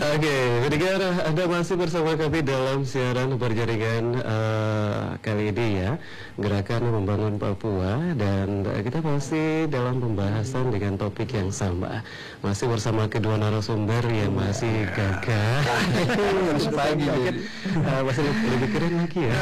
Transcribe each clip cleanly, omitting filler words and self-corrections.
Oke, pendengar, Anda masih bersama kami dalam siaran berjaringan kali ini ya, Gerakan Membangun Papua, dan kita masih dalam pembahasan dengan topik yang sama. Masih bersama kedua narasumber yang masih gagah. Masih lebih keren lagi ya.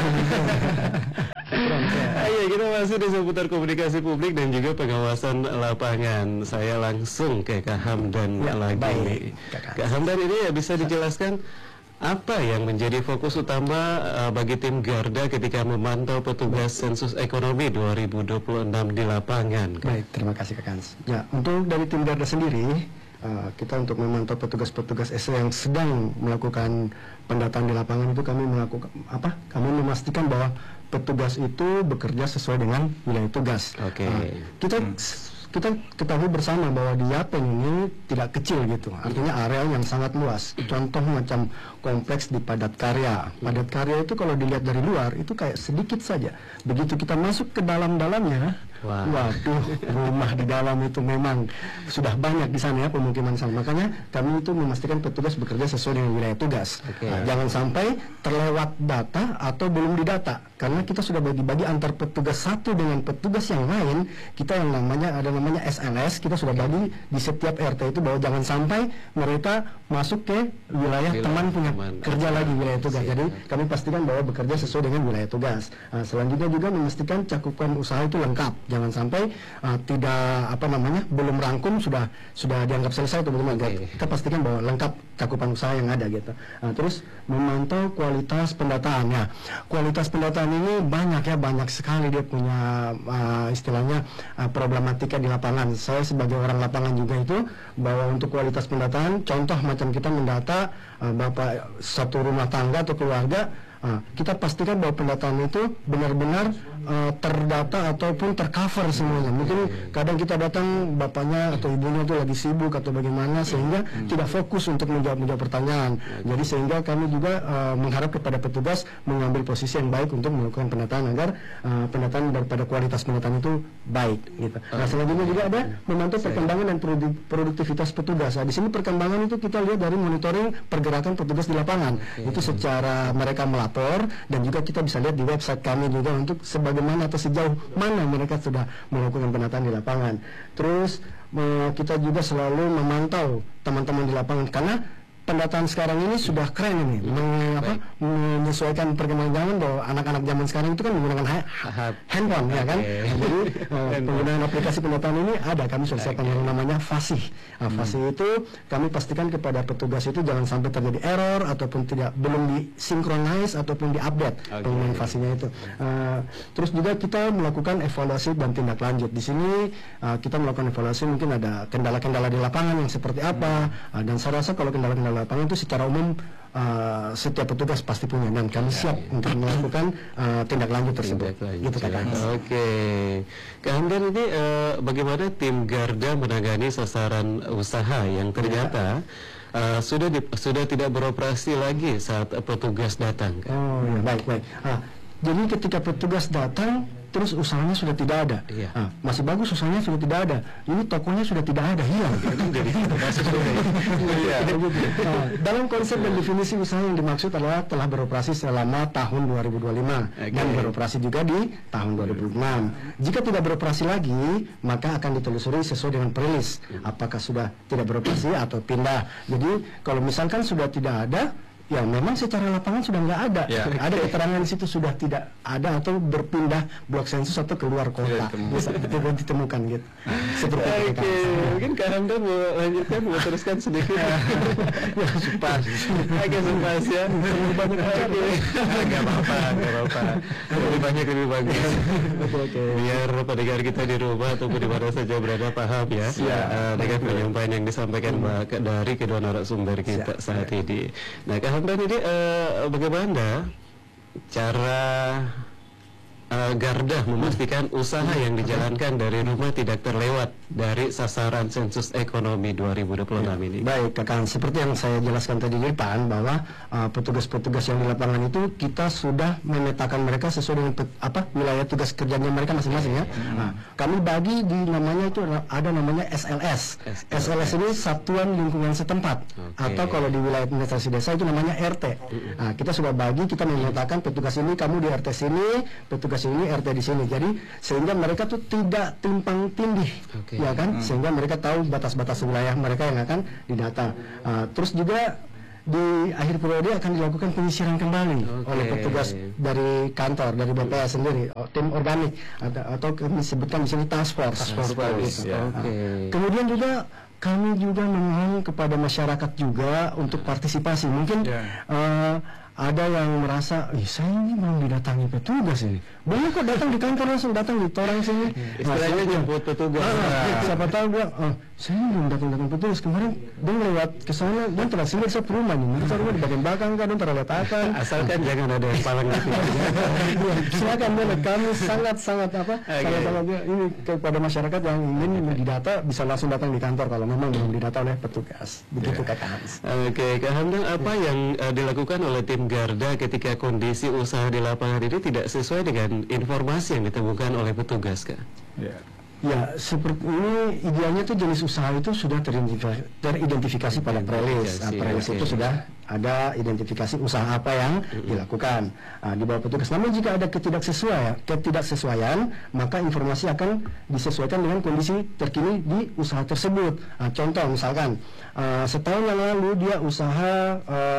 Ayo, kita masih di seputar komunikasi publik dan juga pengawasan lapangan. Saya langsung ke Kak Hamdan lagi. Kak Hamdan, ini ya bisa dijelaskan apa yang menjadi fokus utama bagi tim Garda ketika memantau petugas sensus ekonomi 2026 di lapangan? Baik, terima kasih Kak Hans. Ya, untuk dari tim Garda sendiri, kita untuk memantau petugas-petugas SE yang sedang melakukan pendataan di lapangan itu kami melakukan apa? Kami memastikan bahwa petugas itu bekerja sesuai dengan wilayah tugas. Oke. Kita ketahui bersama bahwa di Yapen ini tidak kecil gitu, artinya area yang sangat luas. Contoh macam kompleks di Padat Karya. Padat Karya itu kalau dilihat dari luar itu kayak sedikit saja. Begitu kita masuk ke dalam-dalamnya, waduh, rumah di dalam itu memang sudah banyak di sana ya, pemukiman sana. Makanya kami itu memastikan petugas bekerja sesuai dengan wilayah tugas. Jangan sampai terlewat data atau belum didata, karena kita sudah bagi-bagi antar petugas satu dengan petugas yang lain. Kita yang namanya SLS, kita sudah bagi di setiap RT itu bahwa jangan sampai mereka masuk ke wilayah teman punya kerja lagi wilayah tugas. Jadi kami pastikan bahwa bekerja sesuai dengan wilayah tugas. Selanjutnya juga memastikan cakupan usaha itu lengkap. Jangan sampai belum rangkum sudah dianggap selesai teman-teman. Kita pastikan bahwa lengkap cakupan usaha yang ada gitu. Terus memantau kualitas pendataan. Ya, kualitas pendataan ini banyak sekali dia punya istilahnya problematika di lapangan. Saya sebagai orang lapangan juga itu bahwa untuk kualitas pendataan, contoh macam kita mendata bapak satu rumah tangga atau keluarga, kita pastikan bahwa pendataan itu benar-benar terdata ataupun tercover semuanya. Mungkin kadang kita datang bapaknya atau ibunya itu lagi sibuk atau bagaimana sehingga tidak fokus untuk menjawab pertanyaan. Jadi sehingga kami juga mengharap kepada petugas mengambil posisi yang baik untuk melakukan pendataan agar pendataan daripada kualitas pendataan itu baik gitu. Nah, selanjutnya juga ada memantau perkembangan dan produktivitas petugas. Nah, di sini perkembangan itu kita lihat dari monitoring pergerakan petugas di lapangan. Itu secara mereka melapor, dan juga kita bisa lihat di website kami juga untuk sebagaimana atau sejauh mana mereka sudah melakukan pendataan di lapangan. Terus kita juga selalu memantau teman-teman di lapangan, karena pendataan sekarang ini sudah keren ini, menyesuaikan perkembangan zaman bahwa anak-anak zaman sekarang itu kan menggunakan handphone ya kan. Jadi penggunaan aplikasi pendataan ini ada, kami sudah siapkan yang namanya FASih. FASih itu kami pastikan kepada petugas itu jangan sampai terjadi error ataupun belum disinkronize ataupun diupdate penggunaan FASihnya itu. Terus juga kita melakukan evaluasi dan tindak lanjut. Di sini kita melakukan evaluasi, mungkin ada kendala-kendala di lapangan yang seperti apa, dan saya rasa kalau kendala-kendala lapangan itu secara umum setiap petugas pasti punya, dan kami siap untuk melakukan tindak lanjut tersebut. Gitu kan. Oke, Kak Hamdan, ini bagaimana tim Garda menangani sasaran usaha yang ternyata sudah tidak beroperasi lagi saat petugas datang? Oh ya, baik. Jadi ketika petugas datang terus usahanya sudah tidak ada. Masih bagus usahanya sudah tidak ada. Ini tokonya sudah tidak ada, hilang. Jadi dalam konsep dan definisi usaha yang dimaksud adalah telah beroperasi selama tahun 2025 dan beroperasi juga di tahun 2006. Jika tidak beroperasi lagi, maka akan ditelusuri sesuai dengan perilis apakah sudah tidak beroperasi atau pindah. Jadi kalau misalkan sudah tidak ada, ya memang secara lapangan sudah nggak ada. Ada keterangan di situ sudah tidak ada atau berpindah blok sensus atau keluar kota, bisa ditemukan gitu. Seperti itu. Mungkin Kak Hamdan mau teruskan sedikit. Ya, supas. Agak supas ya. Banyak Nggak apa-apa. Lebih bagus. Biar pendengar kita di rumah ataupun di mana saja berada paham ya. Dengan penyampaian yang disampaikan dari kedua narasumber kita saat ini. Nah, Kak Hamdan, ini bagaimana cara Garda memastikan usaha yang dijalankan dari rumah tidak terlewat dari sasaran sensus ekonomi 2026 ini? Baik, Kakak, seperti yang saya jelaskan tadi di depan bahwa petugas-petugas yang di lapangan itu kita sudah memetakan mereka sesuai dengan wilayah tugas kerjanya mereka masing-masing ya. Nah, kami bagi di namanya itu ada namanya SLS. SLS ini Satuan Lingkungan Setempat, atau kalau di wilayah administrasi desa itu namanya RT. Nah, kita sudah bagi, kita memetakan petugas ini kamu di RT sini, petugas ini RT di sini. Jadi sehingga mereka tuh tidak timpang tindih, ya kan? Sehingga mereka tahu batas-batas wilayah mereka yang akan didata. Terus juga di akhir periode akan dilakukan penyisiran kembali oleh petugas dari kantor, dari BPS sendiri, tim organik, atau kami sebutkan di sini task force. Kemudian juga kami juga memohon kepada masyarakat juga untuk partisipasi. Mungkin ada yang merasa, saya ini belum didatangi petugas ini. Boleh kok datang di kantor, langsung datang di torang sini. Istilahnya jemput petugas. Siapa tahu dia, saya belum datang petugas. Kemarin dia lewat ke sana, dia terasa saya perumahan ini. Kita rumah di bagian belakang kan, dia terletakkan. Asalkan jangan ada yang palang gitu. Silakan boleh. Kami sangat-sangat sangat ini kepada masyarakat yang ingin didata bisa langsung datang di kantor kalau memang belum didata oleh petugas. Begitu Kak Hans. Oke, Kak Hamdan, apa yang dilakukan oleh tim Garda ketika kondisi usaha di lapangan ini tidak sesuai dengan informasi yang ditemukan oleh petugas, Kak? Ya, seperti ini idealnya tuh jenis usaha itu sudah teridentifikasi pada prelis. Prelis itu sudah ada identifikasi usaha apa yang dilakukan di bawah petugas. Namun jika ada ketidaksesuaian, maka informasi akan disesuaikan dengan kondisi terkini di usaha tersebut. Contoh misalkan setahun yang lalu dia usaha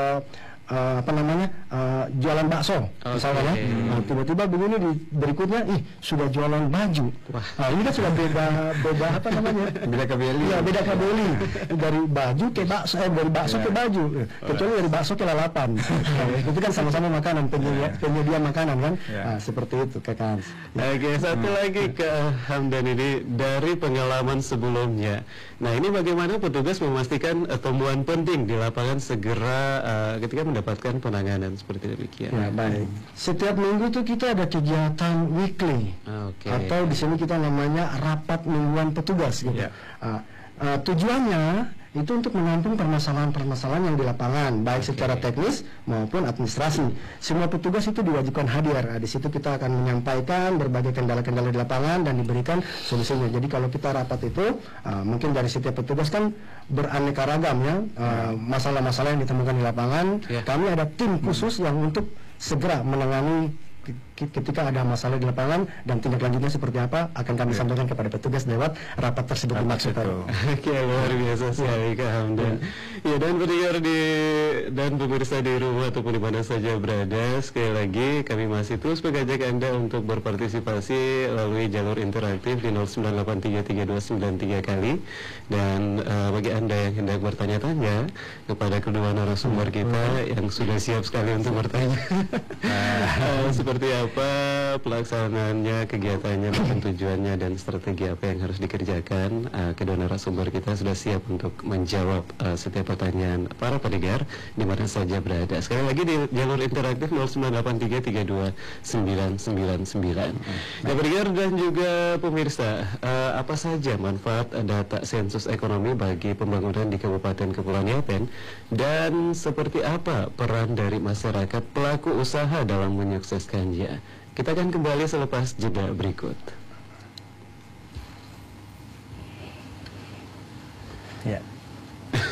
jualan bakso misalnya ya. Tiba-tiba begini di berikutnya sudah jualan baju. Ini kan sudah beda kabeli. Ya, beda kabeli. Dari baju ke bakso, dari bakso ke baju. Kecuali dari bakso ke lalapan. Itu kan sama-sama makanan, penyedia makanan kan. Seperti itu Kak Hans. Oke, satu lagi Kak Hamdan, ini dari pengalaman sebelumnya. Nah, ini bagaimana petugas memastikan temuan penting di lapangan segera ketika mendapatkan penanganan seperti demikian? Ya, baik. Setiap minggu itu kita ada kegiatan weekly, atau di sini kita namanya rapat mingguan petugas gitu. Tujuannya itu untuk menampung permasalahan-permasalahan yang di lapangan, baik secara teknis maupun administrasi. Semua petugas itu diwajibkan hadir. Di situ kita akan menyampaikan berbagai kendala-kendala di lapangan dan diberikan solusinya. Jadi kalau kita rapat itu, mungkin dari setiap petugas kan beraneka ragam ya, masalah-masalah yang ditemukan di lapangan. Kami ada tim khusus yang untuk segera menangani ketika ada masalah di lapangan, dan tindak lanjutnya seperti apa akan kami sampaikan kepada petugas lewat rapat tersebut dimaksud. Oke, luar biasa sekali Kak Hamdan. Ya, dan pendengar dan pemirsa di rumah ataupun di mana saja berada, sekali lagi kami masih terus mengajak Anda untuk berpartisipasi melalui jalur interaktif di 09833293 kali. Dan bagi Anda yang hendak bertanya-tanya kepada kedua narasumber kita yang sudah siap sekali untuk bertanya seperti apa pelaksanaannya, kegiatannya, dan tujuannya, dan strategi apa yang harus dikerjakan, kedua narasumber kita sudah siap untuk menjawab setiap pertanyaan para pendengar di mana saja berada. Sekali lagi di jalur interaktif 0983329999. Ya, pendengar dan juga pemirsa, apa saja manfaat data sensus ekonomi bagi pembangunan di Kabupaten Kepulauan Yapen, dan seperti apa peran dari masyarakat pelaku usaha dalam menyukseskannya? Kita akan kembali selepas jeda berikut. Ya.